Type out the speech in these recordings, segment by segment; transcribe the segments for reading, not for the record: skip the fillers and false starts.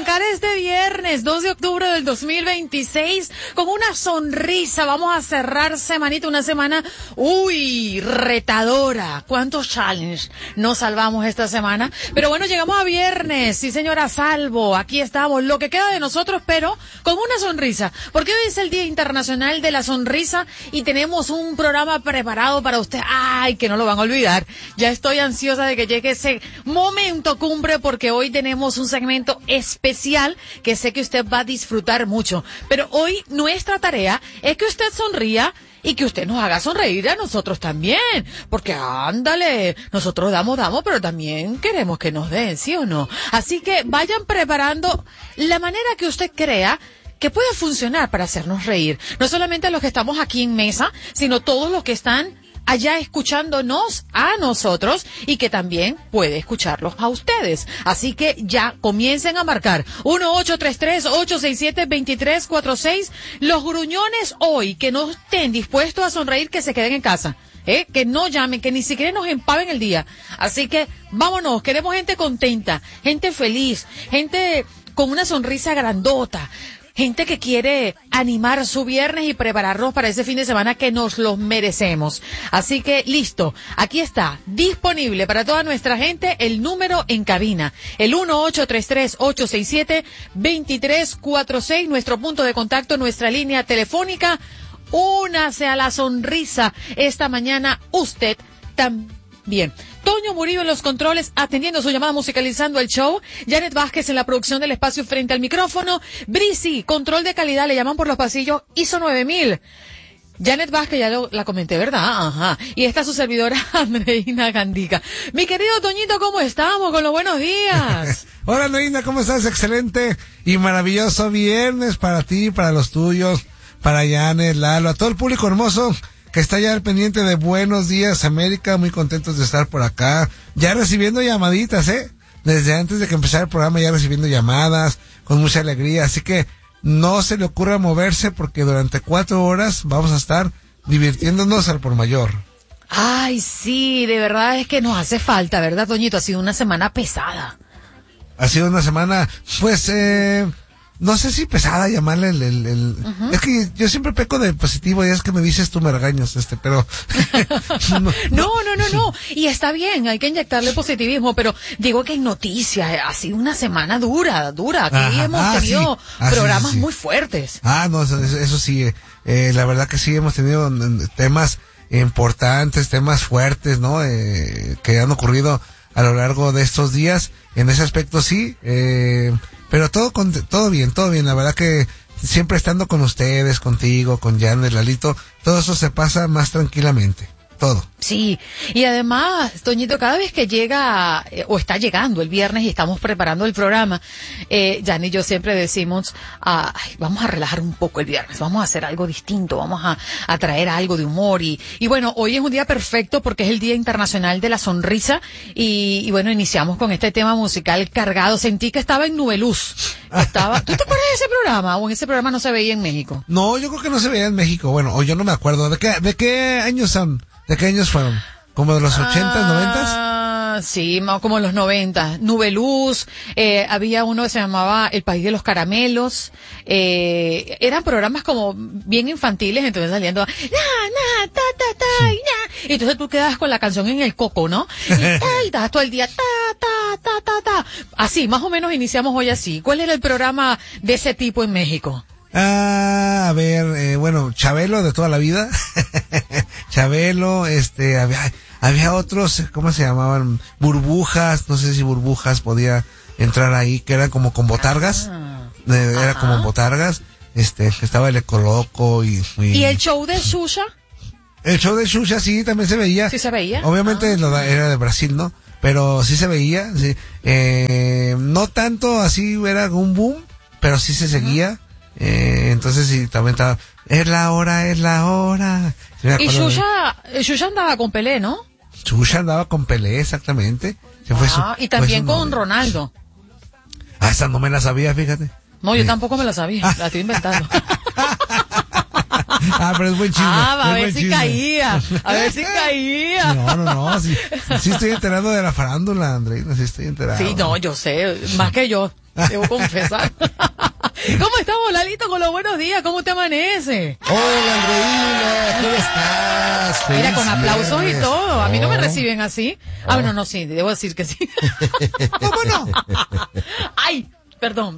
arrancar este viernes 2 de octubre del 2026 con una sonrisa. Vamos a cerrar semanita, una semana, retadora. ¿Cuántos challenges nos salvamos esta semana? Pero bueno, llegamos a viernes, sí señora, salvo. Aquí estamos, lo que queda de nosotros, pero con una sonrisa. Porque hoy es el Día Internacional de la Sonrisa y tenemos un programa preparado para usted. Ay, que no lo van a olvidar. Ya estoy ansiosa de que llegue ese momento cumbre porque hoy tenemos un segmento especial que sé que usted va a disfrutar mucho. Pero hoy nuestra tarea es que usted sonría y que usted nos haga sonreír a nosotros también. Porque ándale, nosotros damos, pero también queremos que nos den, ¿sí o no? Así que vayan preparando la manera que usted crea que puede funcionar para hacernos reír. No solamente los que estamos aquí en mesa, sino todos los que están allá escuchándonos a nosotros y que también puede escucharlos a ustedes. Así que ya comiencen a marcar 1-833-867-2346. Los gruñones hoy que no estén dispuestos a sonreír, que se queden en casa. Que no llamen, que ni siquiera nos empaven el día. Así que vámonos, queremos gente contenta, gente feliz, gente con una sonrisa grandota. Gente que quiere animar su viernes y prepararnos para ese fin de semana que nos los merecemos. Así que, listo. Aquí está, disponible para toda nuestra gente, el número en cabina. El 1-833-867-2346, nuestro punto de contacto, nuestra línea telefónica. Únase a la sonrisa esta mañana usted también. Toño Murillo en los controles, atendiendo su llamada, musicalizando el show. Janet Vázquez en la producción del espacio frente al micrófono. Brisi, control de calidad, le llaman por los pasillos, ISO 9000. Janet Vázquez, ya la comenté, ¿verdad? Ajá. Y está su servidora, Andreina Gandica. Mi querido Toñito, ¿cómo estamos? Con los buenos días. Hola, Andreina, ¿cómo estás? Excelente y maravilloso viernes para ti, para los tuyos, para Janet, Lalo, a todo el público hermoso que está ya al pendiente de Buenos Días América, muy contentos de estar por acá, ya recibiendo llamaditas, desde antes de que empezara el programa ya recibiendo llamadas, con mucha alegría, así que no se le ocurra moverse porque durante 4 horas vamos a estar divirtiéndonos al por mayor. Ay, sí, de verdad es que nos hace falta, ¿verdad, Toñito? Ha sido una semana pesada. Ha sido una semana, pues, no sé si pesada llamarle uh-huh. Es que yo siempre peco de positivo y es que me dices tú me regañas, pero... No. Y está bien, hay que inyectarle positivismo, pero digo que en noticias ha sido una semana dura. Aquí hemos tenido programas muy fuertes. No, eso sí, la verdad que sí hemos tenido temas importantes, temas fuertes, ¿no? Que han ocurrido a lo largo de estos días. En ese aspecto sí, pero todo bien, la verdad que siempre estando con ustedes, contigo, con Janet, Lalito, todo eso se pasa más tranquilamente, todo. Sí, y además, Toñito, cada vez que llega, o está llegando el viernes y estamos preparando el programa, Jan y yo siempre decimos, vamos a relajar un poco el viernes, vamos a hacer algo distinto, vamos a traer algo de humor y bueno, hoy es un día perfecto porque es el Día Internacional de la Sonrisa y bueno, iniciamos con este tema musical cargado. Sentí que estaba en Nubeluz. ¿Tú te acuerdas de ese programa? ¿O en ese programa no se veía en México? No, yo creo que no se veía en México, bueno, o yo no me acuerdo. ¿De qué años son? ¿De qué años fueron? ¿Como de los 80s, 90s? Sí, como los 90. Nubeluz, había uno que se llamaba El País de los Caramelos, eran programas como bien infantiles, entonces saliendo, y entonces tú quedabas con la canción en el coco, ¿no? Y estabas todo el día, así, más o menos iniciamos hoy así. ¿Cuál era el programa de ese tipo en México? A ver, bueno, Chabelo de toda la vida. Chabelo, había otros, ¿cómo se llamaban? Burbujas, no sé si Burbujas podía entrar ahí, que eran como con botargas. Era como botargas. Estaba el Ecoloco y el show de Xuxa. El show de Xuxa sí, también se veía. ¿Sí se veía? Obviamente era de Brasil, ¿no? Pero sí se veía, sí. No tanto así, era un boom, pero sí se seguía. Entonces sí, también estaba, es la hora. Sí, y Xuxa andaba con Pelé, ¿no? Xuxa andaba con Pelé, exactamente. Y también con Ronaldo. Esa no me la sabía, fíjate. No, yo tampoco me la sabía, la estoy inventando. Pero es buen chisme. A ver si caía. No, sí estoy enterado de la farándula, Andreina, sí estoy enterado. Sí, no, yo sé, más que yo. debo confesar. ¿Cómo estamos, Lalito, con los buenos días? ¿Cómo te amanece? Hola, Andreina, ¿cómo estás? Mira, Feliz con aplausos viernes. y todo. A mí no me Oh. reciben así. Ah, bueno, no, sí, debo decir que sí. ¿Cómo no? Ay, perdón.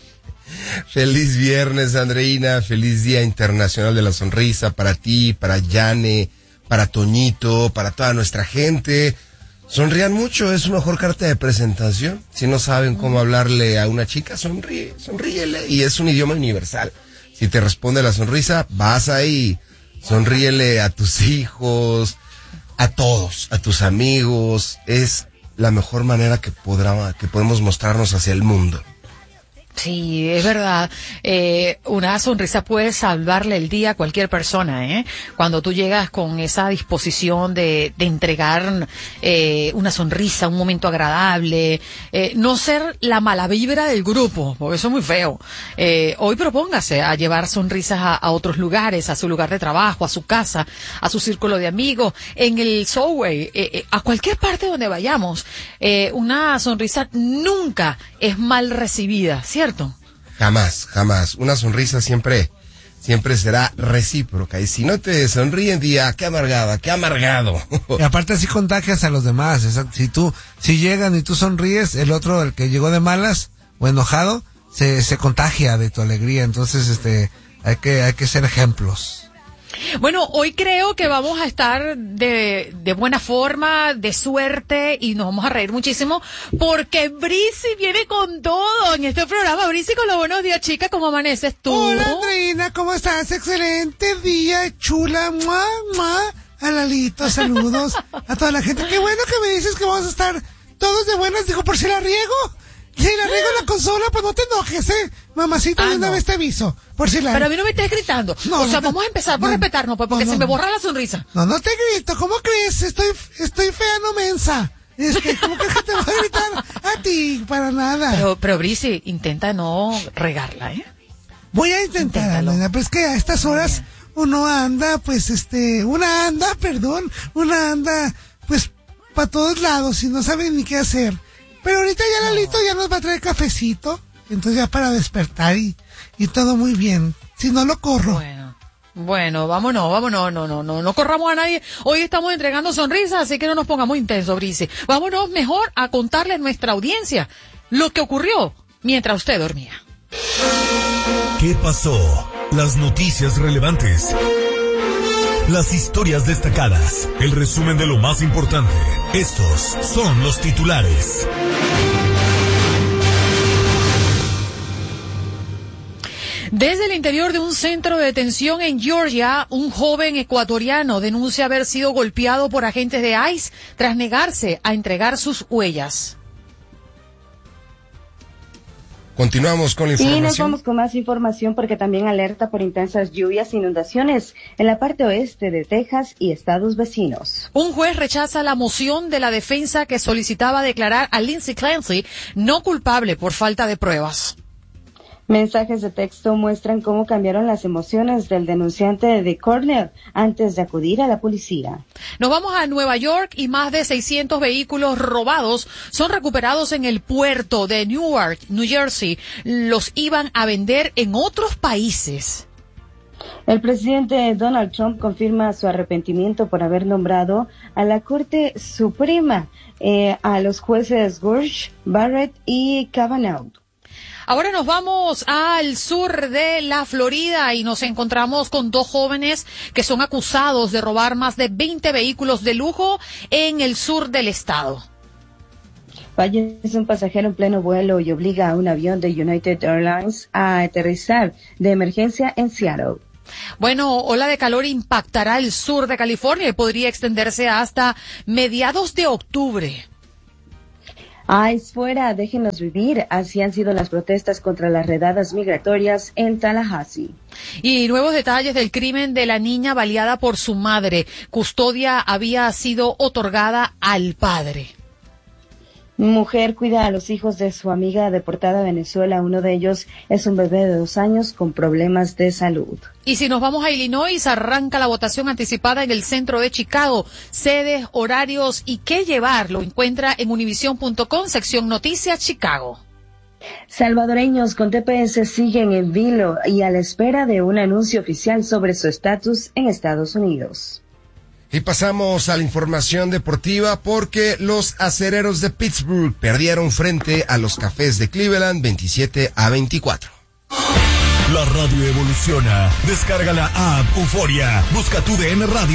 Feliz viernes, Andreina. Feliz Día Internacional de la Sonrisa para ti, para Yane, para Toñito, para toda nuestra gente. Sonrían mucho, es su mejor carta de presentación. Si no saben cómo hablarle a una chica, sonríele. Y es un idioma universal. Si te responde la sonrisa, vas ahí. Sonríele a tus hijos, a todos, a tus amigos. Es la mejor manera que podemos mostrarnos hacia el mundo. Sí, es verdad. Una sonrisa puede salvarle el día a cualquier persona, ¿eh? Cuando tú llegas con esa disposición de entregar una sonrisa, un momento agradable, no ser la mala vibra del grupo, porque eso es muy feo. Hoy propóngase a llevar sonrisas a otros lugares, a su lugar de trabajo, a su casa, a su círculo de amigos, en el subway, a cualquier parte donde vayamos. Una sonrisa nunca es mal recibida, ¿cierto? Jamás. Una sonrisa siempre será recíproca. Y si no te sonríen, diga, qué amargada, qué amargado. Y aparte así contagias a los demás. Si llegan y tú sonríes, el otro, el que llegó de malas o enojado, se contagia de tu alegría. Entonces, hay que ser ejemplos. Bueno, hoy creo que vamos a estar de buena forma, de suerte, y nos vamos a reír muchísimo porque Brisi viene con todo en este programa. Brisi, con los buenos días, chica, ¿cómo amaneces tú? Hola, Andreina, ¿cómo estás? Excelente día, chula, ¡mua, mua! A Lalito, saludos a toda la gente. Qué bueno que me dices que vamos a estar todos de buenas. Digo, por si la riego. Si la riego en la consola, pues no te enojes, mamacita, de una vez te aviso. Por si la... Pero a mí no me estés gritando. No, o sea, no, vamos a empezar por respetarnos, pues, porque no, se me no. borra la sonrisa. No te grito, ¿cómo crees? Estoy fea, no mensa. ¿Cómo crees que te voy a gritar a ti? Para nada. Pero Brisi, intenta no regarla, ¿eh? Voy a intentar, Inténtalo. Andreina, pero es que a estas horas uno anda, pues, una anda, pues, para todos lados y no sabe ni qué hacer. Pero ahorita ya Lalito ya nos va a traer cafecito, entonces ya para despertar y todo muy bien. Si no lo corro. Bueno, vámonos, no corramos a nadie. Hoy estamos entregando sonrisas, así que no nos pongamos intensos, Brisi. Vámonos mejor a contarle a nuestra audiencia lo que ocurrió mientras usted dormía. ¿Qué pasó? Las noticias relevantes. Las historias destacadas. El resumen de lo más importante. Estos son los titulares. Desde el interior de un centro de detención en Georgia, un joven ecuatoriano denuncia haber sido golpeado por agentes de ICE tras negarse a entregar sus huellas. Continuamos con la Y información. nos vamos con más información porque también alerta por intensas lluvias e inundaciones en la parte oeste de Texas y estados vecinos. Un juez rechaza la moción de la defensa que solicitaba declarar a Lindsay Clancy no culpable por falta de pruebas. Mensajes de texto muestran cómo cambiaron las emociones del denunciante de Cornell antes de acudir a la policía. Nos vamos a Nueva York y más de 600 vehículos robados son recuperados en el puerto de Newark, New Jersey. Los iban a vender en otros países. El presidente Donald Trump confirma su arrepentimiento por haber nombrado a la Corte Suprema a los jueces Gorsuch, Barrett y Kavanaugh. Ahora nos vamos al sur de la Florida y nos encontramos con dos jóvenes que son acusados de robar más de 20 vehículos de lujo en el sur del estado. Fallece un pasajero en pleno vuelo y obliga a un avión de United Airlines a aterrizar de emergencia en Seattle. Bueno, ola de calor impactará el sur de California y podría extenderse hasta mediados de octubre. ICE fuera, déjenos vivir. Así han sido las protestas contra las redadas migratorias en Tallahassee. Y nuevos detalles del crimen de la niña baleada por su madre. Custodia había sido otorgada al padre. Mujer cuida a los hijos de su amiga deportada a Venezuela. Uno de ellos es un bebé de 2 años con problemas de salud. Y si nos vamos a Illinois, arranca la votación anticipada en el centro de Chicago. Sedes, horarios y qué llevar lo encuentra en univision.com, sección Noticias Chicago. Salvadoreños con TPS siguen en vilo y a la espera de un anuncio oficial sobre su estatus en Estados Unidos. Y pasamos a la información deportiva porque los acereros de Pittsburgh perdieron frente a los Cafés de Cleveland 27-24. La radio evoluciona. Descarga la app Euforia. Busca tu DN Radio.